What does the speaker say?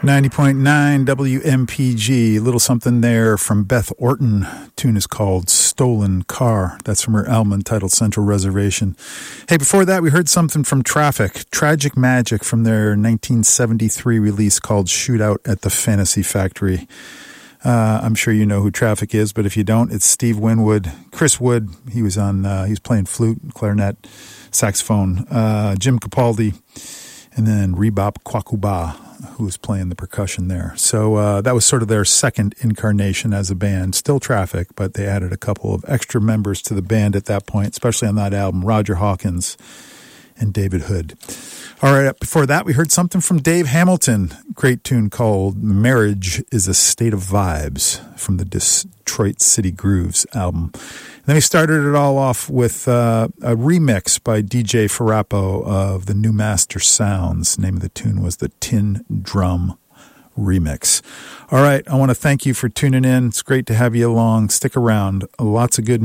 90.9 WMPG. A little something there from Beth Orton. Tune is called Stolen Car. That's from her album entitled Central Reservation. Hey, before that, we heard something from Traffic, Tragic Magic, from their 1973 release called Shootout at the Fantasy Factory. I'm sure you know who Traffic is, but if you don't, it's Steve Winwood, Chris Wood. He was playing flute, clarinet, saxophone, Jim Capaldi, and then Rebop Kwakuba, who was playing the percussion there. So that was sort of their second incarnation as a band. Still Traffic, but they added a couple of extra members to the band at that point, especially on that album, Roger Hawkins and David Hood. All right, before that, we heard something from Dave Hamilton. Great tune called Marriage is a State of Vibes from the Detroit City Grooves album. And then we started it all off with a remix by DJ Farapo of the New Master Sounds. The name of the tune was the Tin Drum Remix. All right, I want to thank you for tuning in. It's great to have you along. Stick around. Lots of good